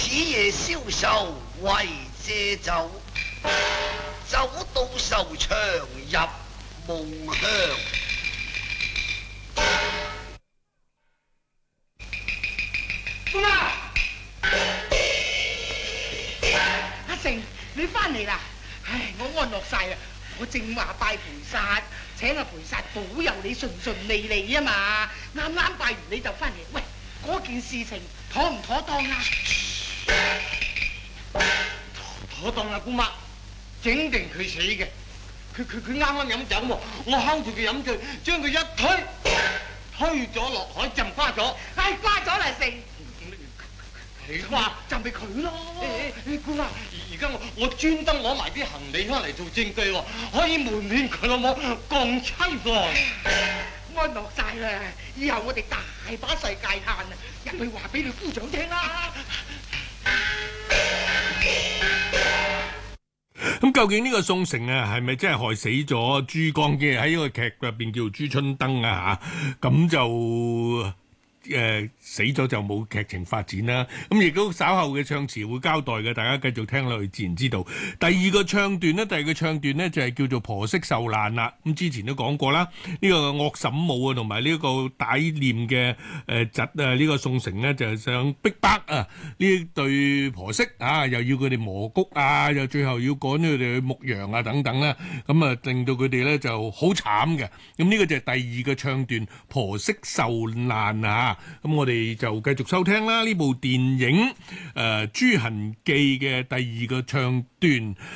此夜消愁為借酒，酒到愁腸入夢鄉。 姑媽，阿成，你翻嚟啦！唉，我安樂晒啦。我正話拜菩薩，請阿菩薩保佑你順順利利啊嘛。啱啱拜完你就翻嚟，喂，嗰件事情妥唔妥當啊？ 妥當啊，姑媽，整定佢死嘅。佢啱啱飲酒喎，我睺住佢飲醉，將佢一推咗落海，浸瓜咗。 唉，瓜咗啦，成。 你話就咪佢咯。 姑媽，而家我專登攞埋啲行李翻嚟做證據喎，可以瞞騙佢老母共妻喎。 安樂晒啦，以後我哋大把世界嘆啊！入去話俾你夫長聽啦。 咁究竟呢個宋城啊，係咪真係害死咗珠江嘅？喺呢個劇入邊叫做朱春燈啊嚇，咁就死咗就冇劇情發展啦。咁亦都稍後嘅唱詞會交代嘅，大家繼續聽落去自然知道。第二個唱段呢就係叫做婆媳受難啦。咁之前都講過啦，呢個惡嬸母啊，同埋呢個歹念嘅侄啊，呢個宋城呢，就想逼迫啊呢對婆媳啊，又要佢哋磨谷啊，又最後要趕佢哋去牧羊啊等等啦。咁啊，令到佢哋咧就好慘嘅。咁呢個就係第二個唱段，婆媳受難啊。咁我哋就繼續收聽啦，呢部電影《朱痕記》嘅第二個唱段。